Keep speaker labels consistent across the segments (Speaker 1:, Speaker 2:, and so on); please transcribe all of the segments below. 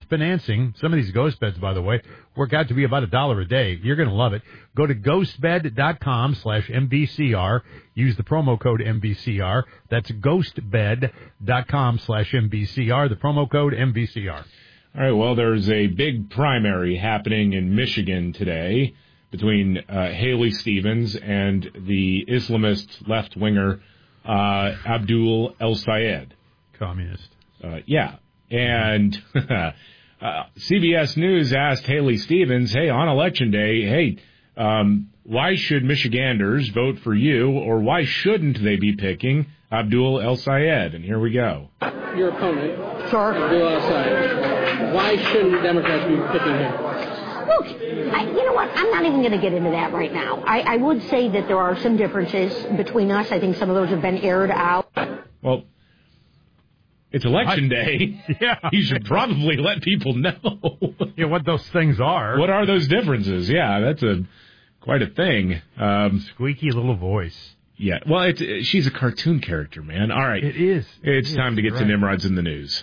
Speaker 1: financing. Some of these ghost beds, by the way, work out to be about $1 a day. You're going to love it. Go to ghostbed.com/MVCR. Use the promo code MVCR. That's ghostbed.com/MVCR. The promo code MVCR.
Speaker 2: All right, well, there's a big primary happening in Michigan today between Haley Stevens and the Islamist left-winger Abdul El-Sayed.
Speaker 1: Communist.
Speaker 2: Yeah. And CBS News asked Haley Stevens, hey, on Election Day, why should Michiganders vote for you, or why shouldn't they be picking Abdul El-Sayed? And here we go.
Speaker 3: Your opponent, Abdul El-Sayed, why shouldn't Democrats be picking him?
Speaker 4: Look, you know what? I'm not even going to get into that right now. I would say that there are some differences between us. I think some of those have been aired out.
Speaker 2: Well, it's Election Day.
Speaker 1: Yeah.
Speaker 2: You should probably let people know.
Speaker 1: Yeah, what those things are.
Speaker 2: What are those differences? Yeah, that's quite a thing.
Speaker 1: Squeaky little voice.
Speaker 2: Yeah, well, she's a cartoon character, man. All right.
Speaker 1: It is.
Speaker 2: It's time to get to Nimrod's in the News.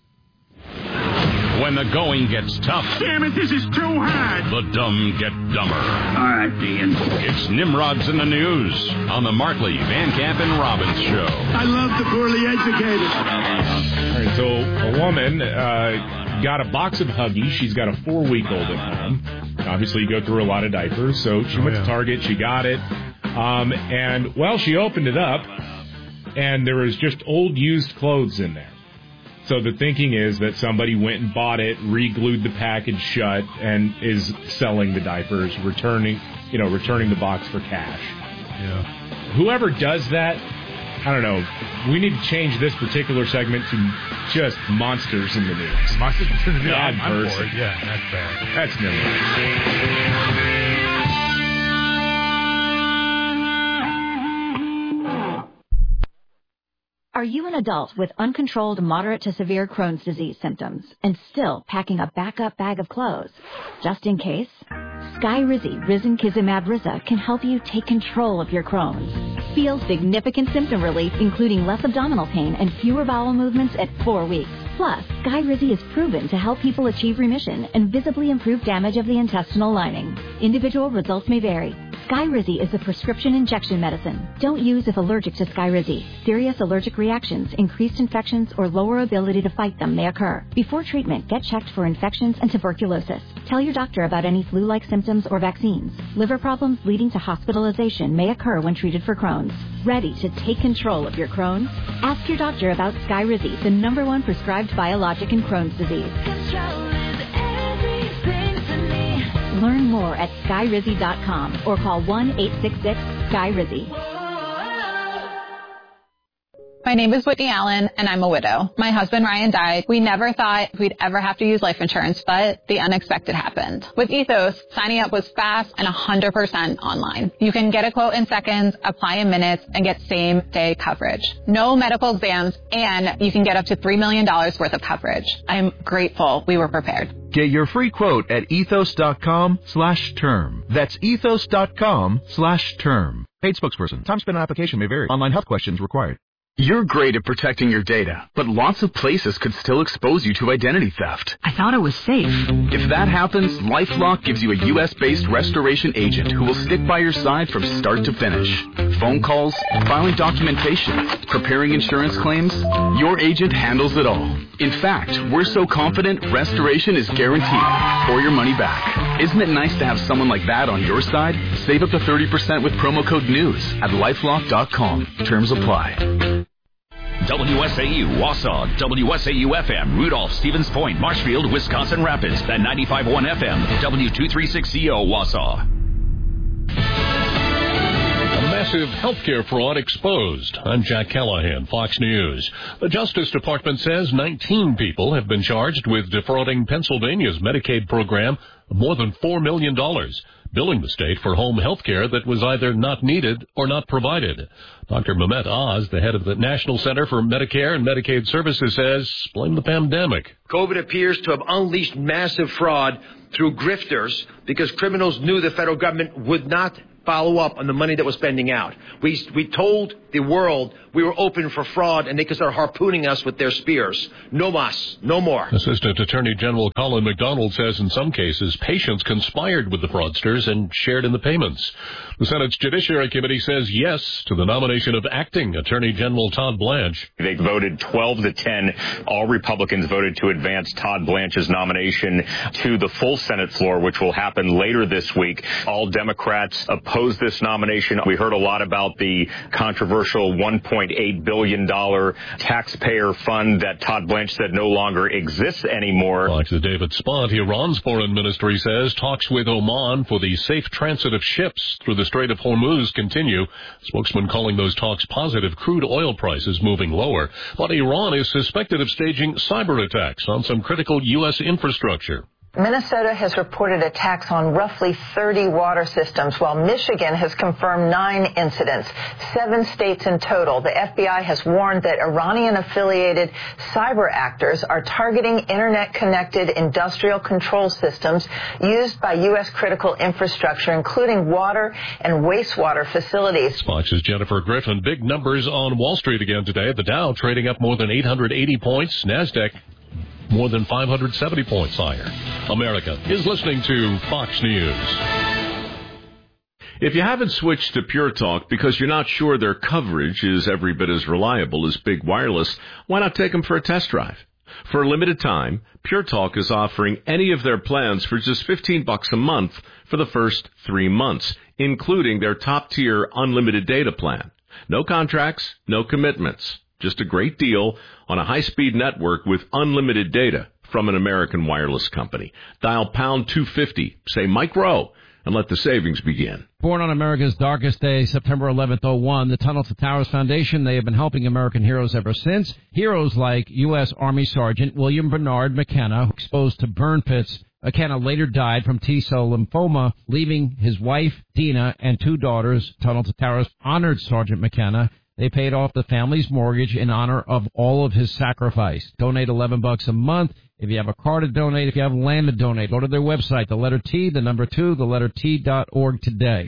Speaker 5: When the going gets tough.
Speaker 6: Damn it, this is too hard.
Speaker 5: The dumb get dumber.
Speaker 6: All right, Dean.
Speaker 5: It's Nimrod's in the News on the Markley, Van Camp, and Robbins Show.
Speaker 6: I love the poorly educated.
Speaker 2: All right, so a woman got a box of Huggies. She's got a 4-week-old at home. Obviously, you go through a lot of diapers, so she went to Target. She got it. And, well, she opened it up, and there was just old used clothes in there. So the thinking is that somebody went and bought it, re-glued the package shut, and is selling the diapers, returning the box for cash.
Speaker 1: Yeah.
Speaker 2: Whoever does that, I don't know. We need to change this particular segment to just monsters in the news.
Speaker 1: Monsters in the news.
Speaker 2: Bad
Speaker 1: I'm
Speaker 2: person.
Speaker 1: for it. Yeah, that's bad.
Speaker 2: That's Nimrod.
Speaker 7: Are you an adult with uncontrolled moderate to severe Crohn's disease symptoms and still packing a backup bag of clothes? Just in case? Skyrizi Risankizumab Riza can help you take control of your Crohn's. Feel significant symptom relief, including less abdominal pain and fewer bowel movements at 4 weeks. Plus, Skyrizi is proven to help people achieve remission and visibly improve damage of the intestinal lining. Individual results may vary. Skyrizi is a prescription injection medicine. Don't use if allergic to Skyrizi. Serious allergic reactions, increased infections, or lower ability to fight them may occur. Before treatment, get checked for infections and tuberculosis. Tell your doctor about any flu-like symptoms or vaccines. Liver problems leading to hospitalization may occur when treated for Crohn's. Ready to take control of your Crohn's? Ask your doctor about Skyrizi, the #1 prescribed biologic in Crohn's disease. Learn more at skyrizi.com or call 1-866-SKYRIZI.
Speaker 8: My name is Whitney Allen, and I'm a widow. My husband, Ryan, died. We never thought we'd ever have to use life insurance, but the unexpected happened. With Ethos, signing up was fast and 100% online. You can get a quote in seconds, apply in minutes, and get same-day coverage. No medical exams, and you can get up to $3 million worth of coverage. I'm grateful we were prepared.
Speaker 9: Get your free quote at ethos.com/term. That's ethos.com/term. Paid spokesperson. Time spent on application may vary. Online health questions required.
Speaker 10: You're great at protecting your data, but lots of places could still expose you to identity theft.
Speaker 11: I thought it was safe.
Speaker 10: If that happens, LifeLock gives you a U.S.-based restoration agent who will stick by your side from start to finish. Phone calls, filing documentation, preparing insurance claims, your agent handles it all. In fact, we're so confident restoration is guaranteed or your money back. Isn't it nice to have someone like that on your side? Save up to 30% with promo code NEWS at LifeLock.com. Terms apply.
Speaker 5: WSAU, Wausau, WSAU-FM, Rudolph, Stevens Point, Marshfield, Wisconsin Rapids, and 95.1 FM, W236CO, Wausau.
Speaker 12: A massive healthcare fraud exposed. I'm Jack Callahan, Fox News. The Justice Department says 19 people have been charged with defrauding Pennsylvania's Medicaid program of more than $4 million. Billing the state for home health care that was either not needed or not provided. Dr. Mehmet Oz, the head of the National Center for Medicare and Medicaid Services, says, blame the pandemic.
Speaker 13: COVID appears to have unleashed massive fraud through grifters because criminals knew the federal government would not
Speaker 11: follow up on the money that was spending out. We told the world we were open for fraud, and they could start harpooning us with their spears. No mas, no more.
Speaker 12: Assistant Attorney General Colin McDonald says in some cases patients conspired with the fraudsters and shared in the payments. The Senate's Judiciary Committee says yes to the nomination of acting Attorney General Todd Blanche.
Speaker 13: They voted 12-10. All Republicans voted to advance Todd Blanche's nomination to the full Senate floor, which will happen later this week. All Democrats opposed this nomination. We heard a lot about the controversial $1.8 billion taxpayer fund that Todd Blanche said no longer exists anymore.
Speaker 12: Like the David Spot, Iran's foreign ministry says talks with Oman for the safe transit of ships through the Strait of Hormuz continue. Spokesman calling those talks positive, crude oil prices moving lower. But Iran is suspected of staging cyber attacks on some critical U.S. infrastructure.
Speaker 14: Minnesota has reported attacks on roughly 30 water systems, while Michigan has confirmed 9 incidents, 7 states in total. The FBI has warned that Iranian-affiliated cyber actors are targeting Internet-connected industrial control systems used by U.S. critical infrastructure, including water and wastewater facilities.
Speaker 12: Fox's Jennifer Griffin. Big numbers on Wall Street again today. The Dow trading up more than 880 points. NASDAQ more than 570 points higher. America is listening to Fox News.
Speaker 15: If you haven't switched to Pure Talk because you're not sure their coverage is every bit as reliable as Big Wireless, why not take them for a test drive? For a limited time, Pure Talk is offering any of their plans for just $15 a month for the first 3 months, including their top-tier unlimited data plan. No contracts, no commitments. Just a great deal on a high-speed network with unlimited data from an American wireless company. Dial pound 250, say Mike Rowe, and let the savings begin.
Speaker 16: Born on America's darkest day, September 11th, 2001, the Tunnel to Towers Foundation, they have been helping American heroes ever since. Heroes like U.S. Army Sergeant William Bernard McKenna, exposed to burn pits. McKenna later died from T-cell lymphoma, leaving his wife, Dina, and 2 daughters. Tunnel to Towers honored Sergeant McKenna. They paid off the family's mortgage in honor of all of his sacrifice. Donate $11 a month. If you have a car to donate, if you have land to donate, go to their website, the letter T, the number 2, the letter T.org today.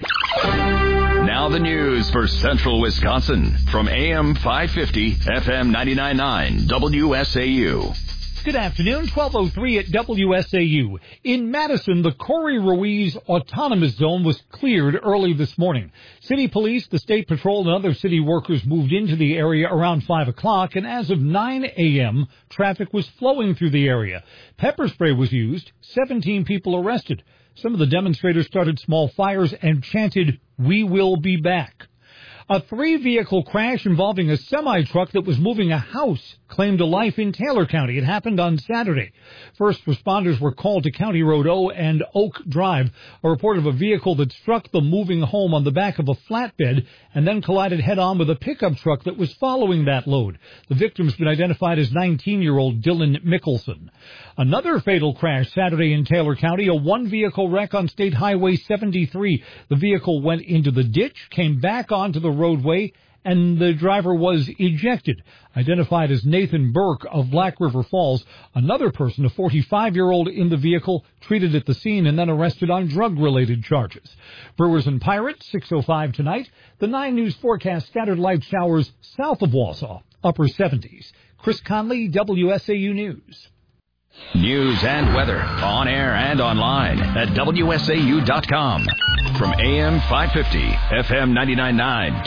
Speaker 5: Now the news for Central Wisconsin from AM 550, FM 99.9, WSAU.
Speaker 17: Good afternoon, 12:03 at WSAU. In Madison, the Corey Ruiz Autonomous Zone was cleared early this morning. City police, the state patrol, and other city workers moved into the area around 5 o'clock, and as of 9 a.m., traffic was flowing through the area. Pepper spray was used, 17 people arrested. Some of the demonstrators started small fires and chanted, "We will be back." A 3-vehicle crash involving a semi-truck that was moving a house claimed a life in Taylor County. It happened on Saturday. First responders were called to County Road O and Oak Drive. A report of a vehicle that struck the moving home on the back of a flatbed and then collided head-on with a pickup truck that was following that load. The victim's been identified as 19-year-old Dylan Mickelson. Another fatal crash Saturday in Taylor County, a 1-vehicle wreck on State Highway 73. The vehicle went into the ditch, came back onto the roadway, and the driver was ejected. Identified as Nathan Burke of Black River Falls, another person, a 45-year-old in the vehicle, treated at the scene and then arrested on drug-related charges. Brewers and Pirates, 6:05 tonight. The 9 News forecast scattered light showers south of Wausau, upper 70s. Chris Conley, WSAU News.
Speaker 5: News and weather on air and online at WSAU.com. From AM 550, FM 99.9,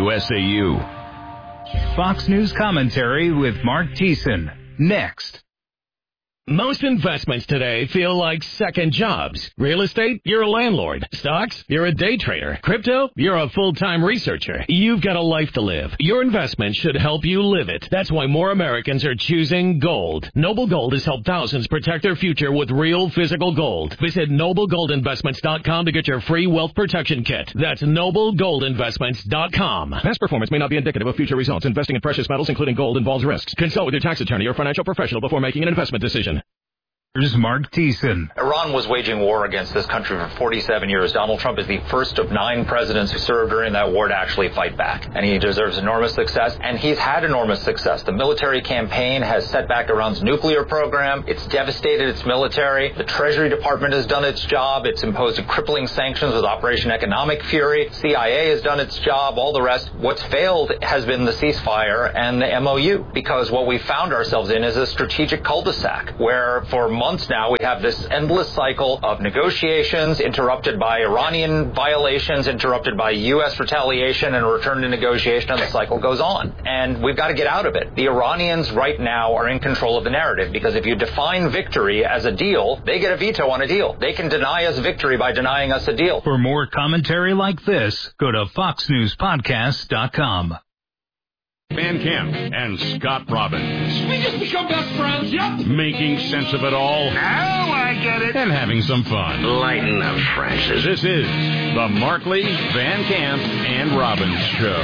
Speaker 5: WSAU.
Speaker 18: Fox News commentary with Mark Thiessen. Next.
Speaker 19: Most investments today feel like second jobs. Real estate, you're a landlord. Stocks, you're a day trader. Crypto, you're a full-time researcher. You've got a life to live. Your investment should help you live it. That's why more Americans are choosing gold. Noble Gold has helped thousands protect their future with real physical gold. Visit NobleGoldInvestments.com to get your free wealth protection kit. That's NobleGoldInvestments.com.
Speaker 9: Past performance may not be indicative of future results. Investing in precious metals, including gold, involves risks. Consult with your tax attorney or financial professional before making an investment decision.
Speaker 18: Here's Mark Thiessen.
Speaker 20: Iran was waging war against this country for 47 years. Donald Trump is the first of 9 presidents who served during that war to actually fight back. And he deserves enormous success. And he's had enormous success. The military campaign has set back Iran's nuclear program. It's devastated its military. The Treasury Department has done its job. It's imposed crippling sanctions with Operation Economic Fury. CIA has done its job. All the rest. What's failed has been the ceasefire and the MOU. Because what we found ourselves in is a strategic cul-de-sac where for months now we have this endless cycle of negotiations interrupted by Iranian violations, interrupted by U.S. retaliation and a return to negotiation, and the cycle goes on. And we've got to get out of it. The Iranians right now are in control of the narrative because if you define victory as a deal, they get a veto on a deal. They can deny us victory by denying us a deal.
Speaker 18: For more commentary like this, go to FoxNewsPodcast.com.
Speaker 15: Van Camp and Scott Robbins.
Speaker 6: We just become best friends, yep.
Speaker 15: Making sense of it all.
Speaker 6: Now I get it.
Speaker 15: And having some fun.
Speaker 6: Lighten up, Francis.
Speaker 15: This is the Markley, Van Camp, and Robbins Show.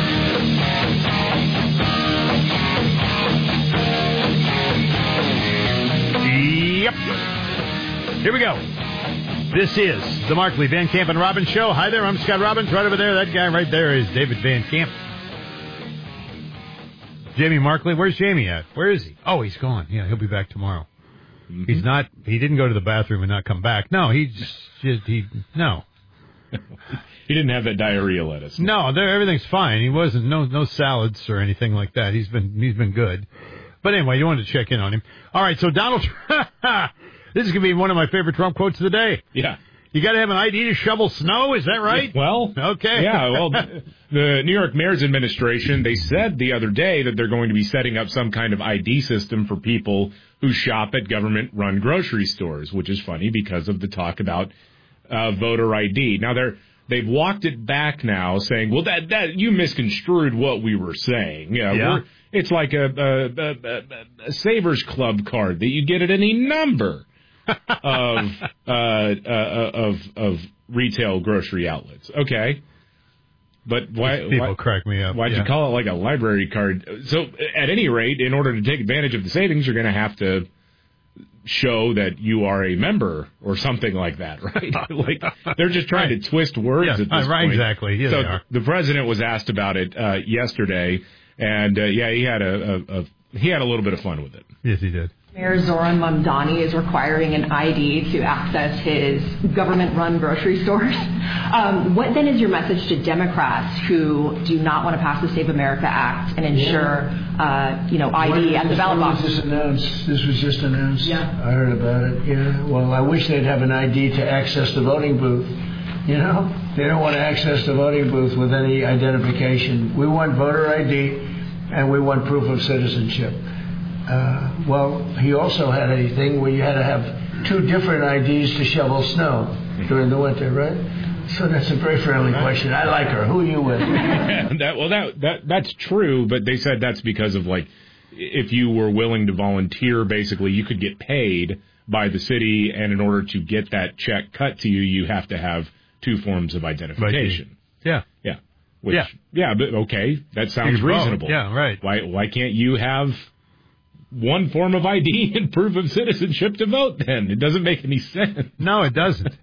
Speaker 1: Yep. Here we go. This is the Markley, Van Camp, and Robbins Show. Hi there, I'm Scott Robbins. Right over there, that guy right there is David Van Camp. Jamie Markley, where's Jamie at? Where is he? Oh, he's gone. Yeah, he'll be back tomorrow. Mm-hmm. He didn't go to the bathroom and not come back. No, no.
Speaker 2: He didn't have that diarrhea lettuce.
Speaker 1: No, everything's fine. He wasn't, no salads or anything like that. He's been good. But anyway, you wanted to check in on him. All right, so Donald Trump, this is going to be one of my favorite Trump quotes of the day.
Speaker 2: Yeah.
Speaker 1: You got to have an ID to shovel snow, is that right?
Speaker 2: Well,
Speaker 1: okay.
Speaker 2: Yeah, well, the New York Mayor's administration, they said the other day that they're going to be setting up some kind of ID system for people who shop at government-run grocery stores, which is funny because of the talk about voter ID. Now, they've walked it back now, saying, well, that you misconstrued what we were saying.
Speaker 1: Yeah.
Speaker 2: It's like a Savers Club card that you get at any number of retail grocery outlets. Okay. But why
Speaker 1: people crack me up?
Speaker 2: Why'd you call it like a library card? So at any rate, in order to take advantage of the savings, you're going to have to show that you are a member or something like that, right? Like they're just trying to twist words at this
Speaker 1: right,
Speaker 2: point.
Speaker 1: Exactly. Yeah,
Speaker 2: so the president was asked about it yesterday, and he had a little bit of fun with it.
Speaker 1: Yes, he did.
Speaker 21: Mayor Zoran Mamdani is requiring an ID to access his government-run grocery stores. What then is your message to Democrats who do not want to pass the Save America Act and ensure, ID at the ballot box?
Speaker 22: This was just announced.
Speaker 21: Yeah.
Speaker 22: I heard about it. Yeah. Well, I wish they'd have an ID to access the voting booth. They don't want to access the voting booth with any identification. We want voter ID, and we want proof of citizenship. He also had a thing where you had to have 2 different IDs to shovel snow during the winter, right? So that's a very friendly question. I like her. Who are you with?
Speaker 2: That's true, but they said that's because of, like, if you were willing to volunteer, basically, you could get paid by the city, and in order to get that check cut to you, you have to have 2 forms of identification.
Speaker 1: Yeah.
Speaker 2: Yeah. But okay, that sounds reasonable.
Speaker 1: Yeah, right.
Speaker 2: Why can't you have one form of ID and proof of citizenship to vote then? It doesn't make any sense.
Speaker 1: No, it doesn't.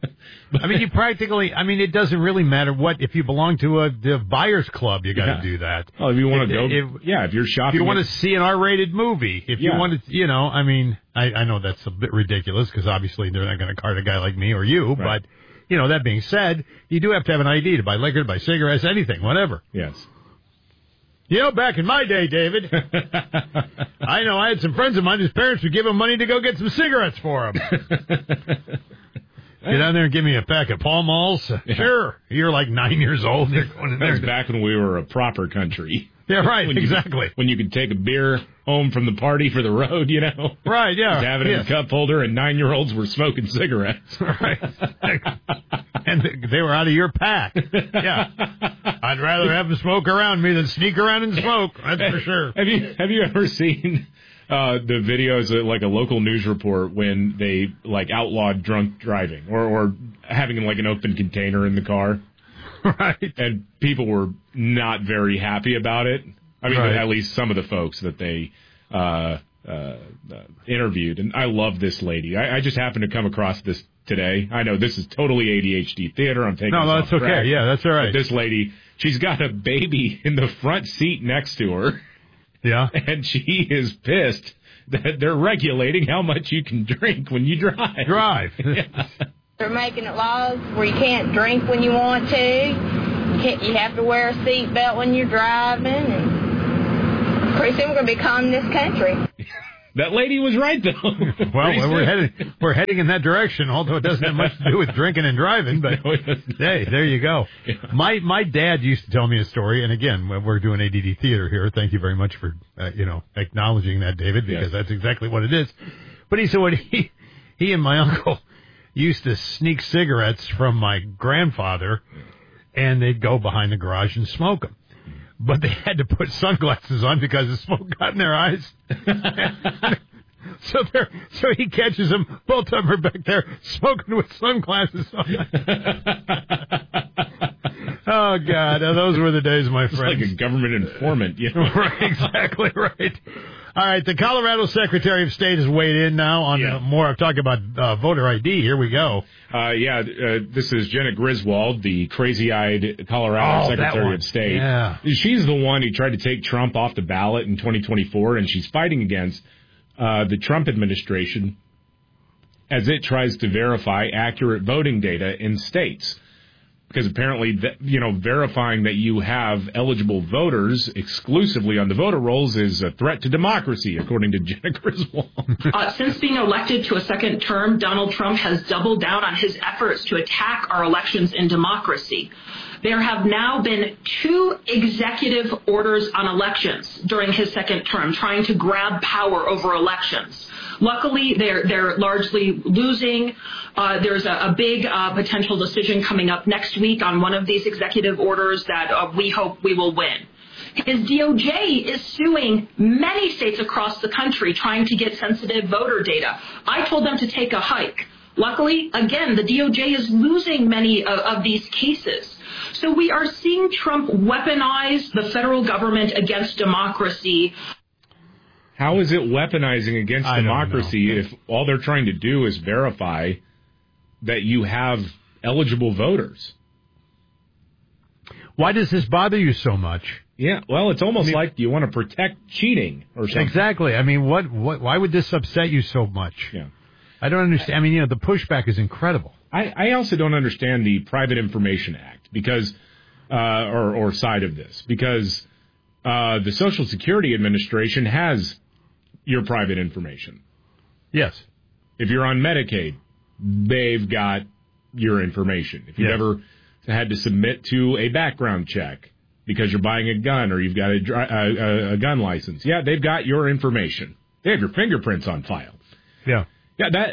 Speaker 1: It doesn't really matter if you belong to the buyers club, you got to do that.
Speaker 2: Oh, if you want to go, if you're shopping.
Speaker 1: If you want to see an R-rated movie, you want to, I know that's a bit ridiculous because obviously they're not going to card a guy like me or you, right. But, that being said, you do have to have an ID to buy liquor, to buy cigarettes, anything, whatever.
Speaker 2: Yes.
Speaker 1: Back in my day, David, I know I had some friends of mine whose parents would give them money to go get some cigarettes for them. Get down there and give me a pack of Pall Malls. Yeah. Sure. You're like 9 years old. You're going in there.
Speaker 2: That's back when we were a proper country.
Speaker 1: Yeah, right, exactly.
Speaker 2: When you could take a beer home from the party for the road,
Speaker 1: Right, yeah.
Speaker 2: Just have it in a cup holder, and 9-year-olds were smoking cigarettes.
Speaker 1: Right. And they were out of your pack. Yeah. I'd rather have them smoke around me than sneak around and smoke. That's for sure.
Speaker 2: Have you ever seen the videos at, like, a local news report when they, like, outlawed drunk driving or having, like, an open container in the car?
Speaker 1: Right.
Speaker 2: And people were not very happy about it. I mean, at least some of the folks that they interviewed, and I love this lady. I just happened to come across this today. I know this is totally ADHD theater. I'm taking
Speaker 1: no,
Speaker 2: this
Speaker 1: that's
Speaker 2: off
Speaker 1: okay.
Speaker 2: track.
Speaker 1: Yeah, that's all right.
Speaker 2: But this lady, she's got a baby in the front seat next to her.
Speaker 1: Yeah,
Speaker 2: and she is pissed that they're regulating how much you can drink when you drive. Yeah.
Speaker 3: They're making it laws where you can't drink when you want to. You have to wear a seatbelt when you're driving, and pretty soon we're going to become this country.
Speaker 2: That lady was right, though.
Speaker 1: Well, we're heading in that direction, although it doesn't have much to do with drinking and driving. But hey, there you go. Yeah. My dad used to tell me a story, and again, we're doing ADD theater here. Thank you very much for acknowledging that, David, because that's exactly what it is. But he said what he and my uncle used to sneak cigarettes from my grandfather, and they'd go behind the garage and smoke them. But they had to put sunglasses on because the smoke got in their eyes. So he catches them. Both of them are back there smoking with sunglasses on. Oh, God. Those were the days, my friends.
Speaker 2: Like a government informant. You know?
Speaker 1: Right, exactly right. All right, the Colorado Secretary of State has weighed in now on more. I'm talking about voter ID. Here we go.
Speaker 2: This is Jenna Griswold, the crazy-eyed Colorado Secretary of State.
Speaker 1: Yeah.
Speaker 2: She's the one who tried to take Trump off the ballot in 2024, and she's fighting against the Trump administration as it tries to verify accurate voting data in states. Because apparently, verifying that you have eligible voters exclusively on the voter rolls is a threat to democracy, according to Jenna Griswold.
Speaker 4: Since being elected to a second term, Donald Trump has doubled down on his efforts to attack our elections in democracy. There have now been 2 executive orders on elections during his second term, trying to grab power over elections. Luckily, they're largely losing. There's a big potential decision coming up next week on one of these executive orders that we hope we will win. His DOJ is suing many states across the country trying to get sensitive voter data. I told them to take a hike. Luckily, again, the DOJ is losing many of these cases. So we are seeing Trump weaponize the federal government against democracy.
Speaker 2: How is it weaponizing against democracy if all they're trying to do is verify that you have eligible voters?
Speaker 1: Why does this bother you so much?
Speaker 2: Yeah, well, it's almost like you want to protect cheating or something.
Speaker 1: Exactly. I mean, why would this upset you so much?
Speaker 2: Yeah.
Speaker 1: I don't understand. I mean, the pushback is incredible.
Speaker 2: I also don't understand the Private Information Act because, or side of this, because the Social Security Administration has your private information.
Speaker 1: Yes.
Speaker 2: If you're on Medicaid, they've got your information. If you've ever had to submit to a background check because you're buying a gun or you've got a gun license, they've got your information. They have your fingerprints on file.
Speaker 1: Yeah.
Speaker 2: Yeah,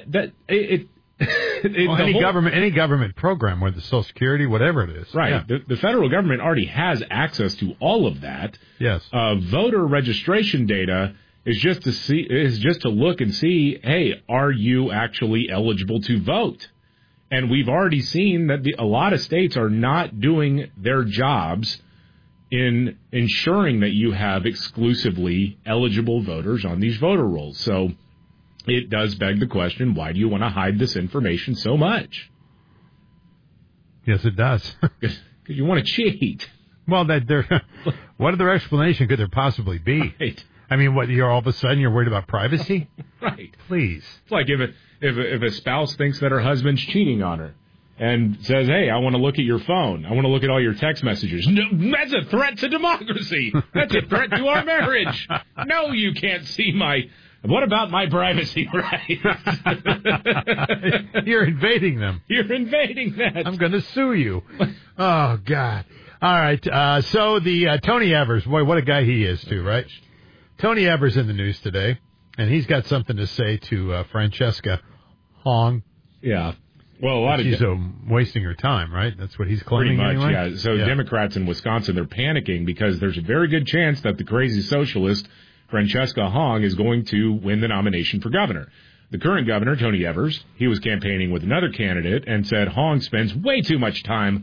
Speaker 1: any government program, whether Social Security, whatever it is.
Speaker 2: Right.
Speaker 1: Yeah.
Speaker 2: The federal government already has access to all of that.
Speaker 1: Yes.
Speaker 2: Voter registration data is just to look and see, hey, are you actually eligible to vote? And we've already seen that a lot of states are not doing their jobs in ensuring that you have exclusively eligible voters on these voter rolls. So it does beg the question, why do you want to hide this information so much?
Speaker 1: Yes, it does.
Speaker 2: Because you want to cheat.
Speaker 1: Well, what other explanation could there possibly be?
Speaker 2: Right.
Speaker 1: I mean, you're all of a sudden you're worried about privacy?
Speaker 2: Right.
Speaker 1: Please.
Speaker 2: It's like if a spouse thinks that her husband's cheating on her and says, hey, I want to look at your phone. I want to look at all your text messages. No, that's a threat to democracy. That's a threat to our marriage. No, you can't see what about my privacy rights?
Speaker 1: You're invading them.
Speaker 2: You're invading that.
Speaker 1: I'm going to sue you. Oh, God. All right. So the Tony Evers, boy, what a guy he is, too, right? Tony Evers in the news today, and he's got something to say to Francesca Hong.
Speaker 2: Yeah. Well,
Speaker 1: she's wasting her time, right? That's what he's claiming.
Speaker 2: Pretty much,
Speaker 1: anyway?
Speaker 2: yeah. So Democrats in Wisconsin, they're panicking because there's a very good chance that the crazy socialist Francesca Hong is going to win the nomination for governor. The current governor, Tony Evers, he was campaigning with another candidate and said Hong spends way too much time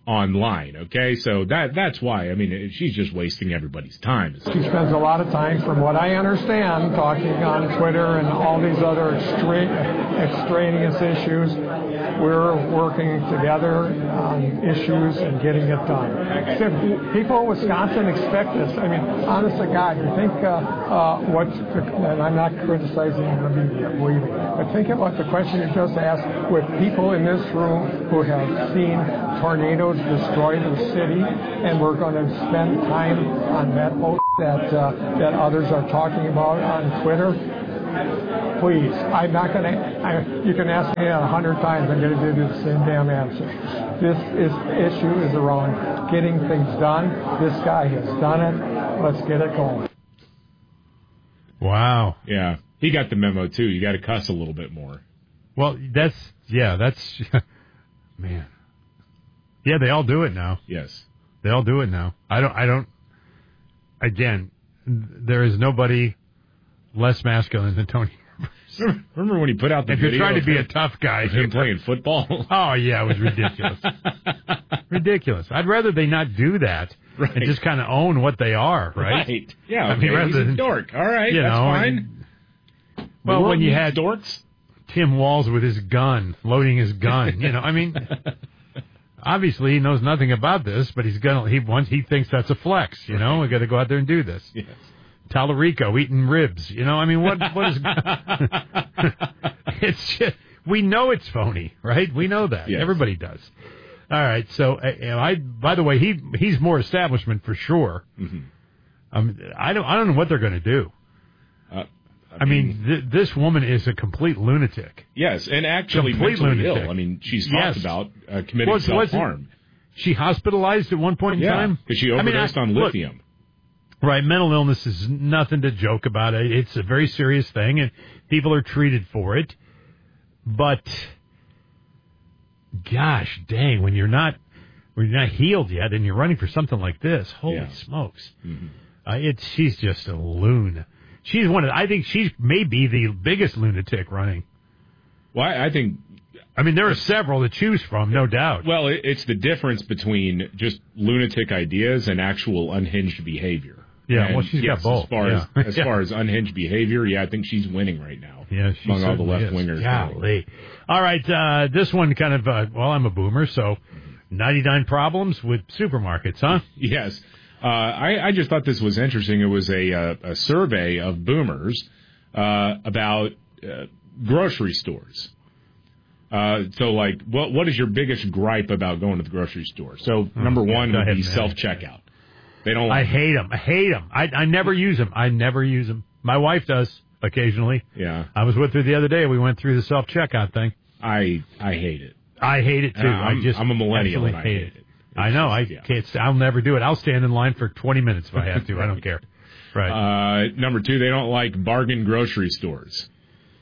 Speaker 2: online, okay? So that's why. I mean, she's just wasting everybody's time.
Speaker 7: She spends a lot of time, from what I understand, talking on Twitter and all these other extraneous issues. We're working together on issues and getting it done. So people in Wisconsin expect this. I mean, honest to God, you think and I'm not criticizing the media, believe me, but think about the question you just asked with people in this room who have seen tornadoes destroy the city, and we're going to spend time on that that others are talking about on Twitter. Please, I'm not going to. You can ask me 100 times, I'm going to give you the same damn answer. This issue is around getting things done. This guy has done it. Let's get it going.
Speaker 1: Wow.
Speaker 2: Yeah, he got the memo too. You got to cuss a little bit more.
Speaker 1: Well, that's man. Yeah, they all do it now.
Speaker 2: Yes.
Speaker 1: They all do it now. I don't, again, there is nobody less masculine than Tony.
Speaker 2: Remember when he put out the
Speaker 1: if
Speaker 2: video?
Speaker 1: If you're trying to be a tough guy.
Speaker 2: Of him playing football?
Speaker 1: Oh, yeah, it was ridiculous. Ridiculous. I'd rather they not do that and just kind of own what they are, right?
Speaker 2: Yeah,
Speaker 1: I mean,
Speaker 2: he's a dork. All right, that's fine.
Speaker 1: Well, when you had
Speaker 2: dorks?
Speaker 1: Tim Walz with his gun, loading his gun, I mean... Obviously, he knows nothing about this, but he thinks that's a flex. We got to go out there and do this.
Speaker 2: Yes.
Speaker 1: Tallarico eating ribs. I mean, what is? It's just, we know it's phony, right? We know that.
Speaker 2: Yes.
Speaker 1: Everybody does. All right. So, by the way, he's more establishment for sure.
Speaker 2: Mm-hmm.
Speaker 1: I don't know what they're going to do. I mean, this woman is a complete lunatic.
Speaker 2: Yes, and actually mentally ill. I mean, she's talked about committing self-harm.
Speaker 1: She hospitalized at one point in time?
Speaker 2: Because she overdosed on lithium.
Speaker 1: Right, mental illness is nothing to joke about. It's a very serious thing, and people are treated for it. But, gosh dang, when you're not healed yet and you're running for something like this, holy smokes.
Speaker 2: Mm-hmm.
Speaker 1: She's just a loon. She's I think she's maybe the biggest lunatic running.
Speaker 2: Well, I think...
Speaker 1: I mean, there are several to choose from, no doubt.
Speaker 2: Well, it's the difference between just lunatic ideas and actual unhinged behavior.
Speaker 1: Yeah,
Speaker 2: and
Speaker 1: well, she's got both.
Speaker 2: As far as unhinged behavior, I think she's winning right now.
Speaker 1: Yeah,
Speaker 2: among all the left-wingers.
Speaker 1: Golly. All right, this one kind of, I'm a boomer, so 99 problems with supermarkets, huh?
Speaker 2: Yes. I just thought this was interesting. It was a survey of boomers about grocery stores. So, like, what is your biggest gripe about going to the grocery store? So, number one would be self-checkout. They don't.
Speaker 1: I hate them. I never use them. My wife does occasionally.
Speaker 2: Yeah.
Speaker 1: I was with her the other day. We went through the self-checkout thing.
Speaker 2: I hate it.
Speaker 1: I hate it too.
Speaker 2: I'm a millennial and I hate it.
Speaker 1: I know. I'll never do it. I'll stand in line for 20 minutes if I have to. I don't care. Right.
Speaker 2: Number two, they don't like bargain grocery stores.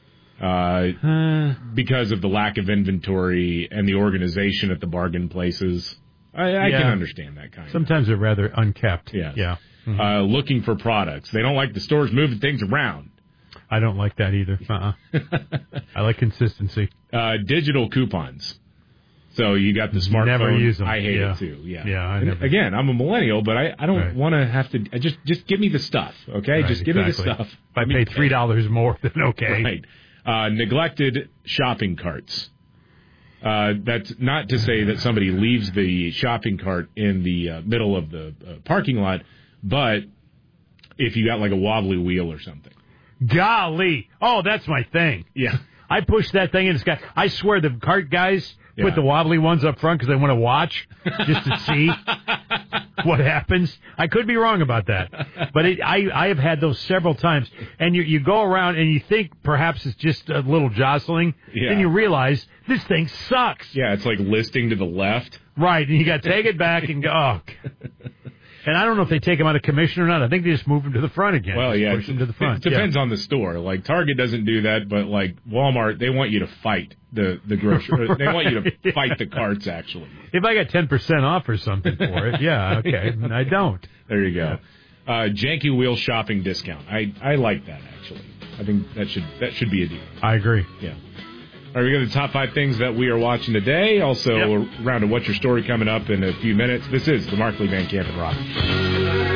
Speaker 2: Because of the lack of inventory and the organization at the bargain places. I can understand that kind of.
Speaker 1: Sometimes they're rather unkept.
Speaker 2: Yes.
Speaker 1: Yeah. Mm-hmm.
Speaker 2: Looking for products. They don't like the stores moving things around.
Speaker 1: I don't like that either. I like consistency.
Speaker 2: Digital coupons. So you got the smartphone.
Speaker 1: Never use them.
Speaker 2: I hate it too. Yeah.
Speaker 1: Never.
Speaker 2: Again, I'm a millennial, but I don't want to have to. Just give me the stuff, okay?
Speaker 1: Right,
Speaker 2: just give me the stuff.
Speaker 1: If I pay $3 more, then okay.
Speaker 2: Right. Neglected shopping carts. That's not to say that somebody leaves the shopping cart in the middle of the parking lot, but if you got like a wobbly wheel or something.
Speaker 1: Golly. Oh, that's my thing.
Speaker 2: Yeah.
Speaker 1: I push that thing in the sky. I swear the cart guys put the wobbly ones up front because they want to watch just to see what happens. I could be wrong about that. But I have had those several times. And you go around and you think perhaps it's just a little jostling.
Speaker 2: Yeah.
Speaker 1: Then you realize this thing sucks.
Speaker 2: Yeah, it's like listing to the left.
Speaker 1: Right. And you got to take it back and go, oh. And I don't know if they take them out of commission or not. I think they just move them to the front again.
Speaker 2: Well, yeah.
Speaker 1: Push them to the front.
Speaker 2: It depends on the store. Like, Target doesn't do that, but, like, Walmart, they want you to fight the grocery. They want you to fight the carts, actually.
Speaker 1: If I got 10% off or something for it, yeah, okay. I don't.
Speaker 2: There you go. Janky Wheel shopping discount. I like that, actually. I think that should be a deal.
Speaker 1: I agree.
Speaker 2: Yeah. All right, we got the top 5 things that we are watching today. Also, a round of What's Your Story coming up in a few minutes. This is the Markley, Van Camp, and Robbins.